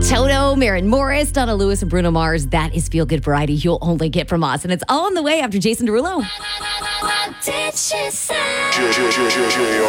Toto, Maren Morris, Donna Lewis, and Bruno Mars. That is Feel Good variety you'll only get from us. And it's all on the way after Jason Derulo. What did she say?